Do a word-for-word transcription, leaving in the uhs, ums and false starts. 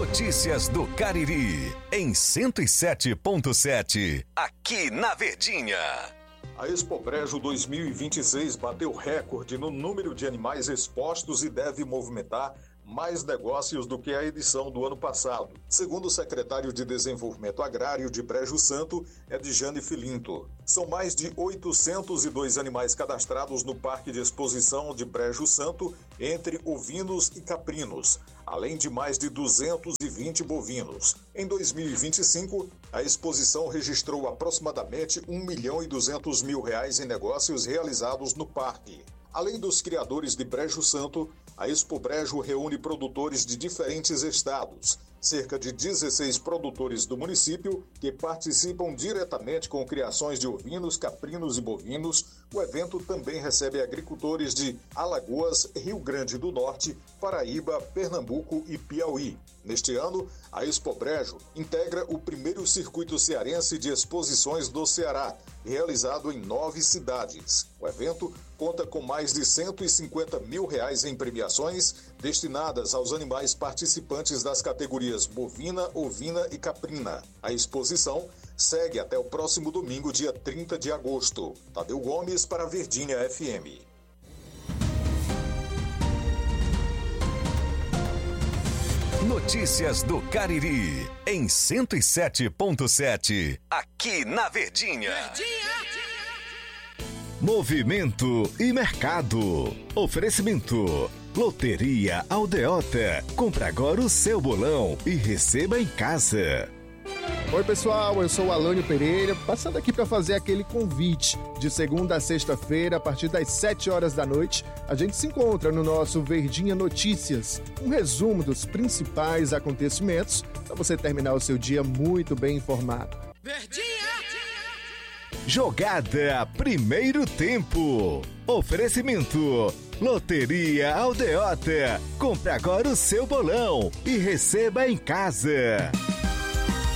Notícias do Cariri, em cento e sete ponto sete, aqui na Verdinha. A Expobrejo dois mil e vinte e seis bateu recorde no número de animais expostos e deve movimentar mais negócios do que a edição do ano passado, segundo o secretário de Desenvolvimento Agrário de Brejo Santo, Edjane Filinto. São mais de oitocentos e dois animais cadastrados no Parque de Exposição de Brejo Santo, entre ovinos e caprinos, além de mais de duzentos e vinte bovinos. Em dois mil e vinte e cinco, a exposição registrou aproximadamente um milhão e duzentos mil reais em negócios realizados no parque. Além dos criadores de Brejo Santo, a Expobrejo reúne produtores de diferentes estados, cerca de dezesseis produtores do município que participam diretamente com criações de ovinos, caprinos e bovinos. O evento também recebe agricultores de Alagoas, Rio Grande do Norte, Paraíba, Pernambuco e Piauí. Neste ano, a Expobrejo integra o primeiro circuito cearense de exposições do Ceará, realizado em nove cidades. O evento conta com mais de cento e cinquenta mil reais em premiações destinadas aos animais participantes das categorias bovina, ovina e caprina. A exposição segue até o próximo domingo, dia trinta de agosto. Tadeu Gomes para a Verdinha F M. Notícias do Cariri, em cento e sete ponto sete, aqui na Verdinha. Verdinha! Movimento e mercado. Oferecimento. Loteria Aldeota. Compre agora o seu bolão e receba em casa. Oi pessoal, eu sou o Alânio Pereira, passando aqui para fazer aquele convite. De segunda a sexta-feira, a partir das sete horas da noite, a gente se encontra no nosso Verdinha Notícias, um resumo dos principais acontecimentos para você terminar o seu dia muito bem informado. Verdinha! Jogada Primeiro Tempo. Oferecimento. Loteria Aldeota. Compre agora o seu bolão e receba em casa.